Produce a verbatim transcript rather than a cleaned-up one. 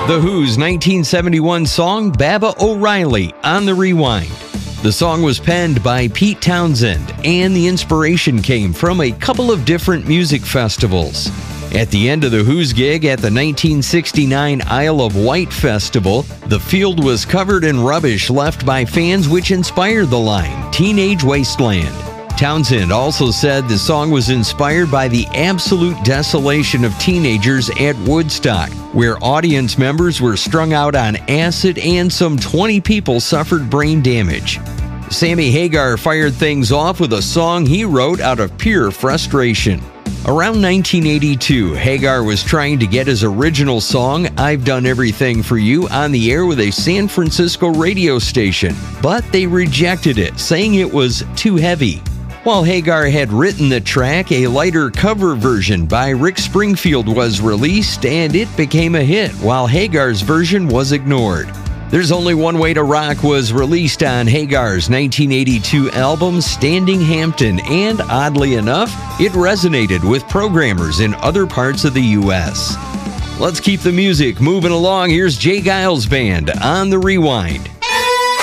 The Who's nineteen seventy-one song Baba O'Riley on the Rewind. The song was penned by Pete Townshend, and the inspiration came from a couple of different music festivals. At the end of the Who's gig at the nineteen sixty-nine Isle of Wight Festival, the field was covered in rubbish left by fans, which inspired the line, "Teenage Wasteland." Townshend also said the song was inspired by the absolute desolation of teenagers at Woodstock, where audience members were strung out on acid and some twenty people suffered brain damage. Sammy Hagar fired things off with a song he wrote out of pure frustration. Around nineteen eighty-two, Hagar was trying to get his original song, "I've Done Everything for You," on the air with a San Francisco radio station, but they rejected it, saying it was too heavy. While Hagar had written the track, a lighter cover version by Rick Springfield was released, and it became a hit, while Hagar's version was ignored. There's Only One Way to Rock was released on Hagar's nineteen eighty-two album Standing Hampton, and oddly enough, it resonated with programmers in other parts of the U S. Let's keep the music moving along. Here's Jay Giles Band on the Rewind.